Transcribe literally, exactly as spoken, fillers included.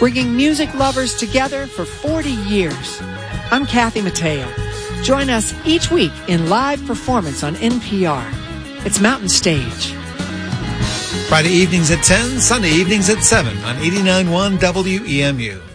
bringing music lovers together for forty years. I'm Kathy Mateo. Join us each week in live performance on N P R. It's Mountain Stage. Friday evenings at ten, Sunday evenings at seven on eighty-nine point one W E M U.